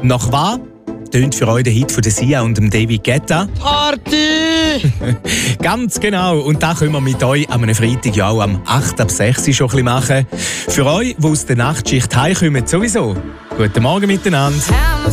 Nach was tönt für euch der Hit von der Sia und dem David Guetta? Party! Ganz genau. Und das können wir mit euch am Freitag ja auch am 8 ab 6 schon ein bisschen machen. Für euch, die aus der Nachtschicht heimkommen, sowieso. Guten Morgen miteinander.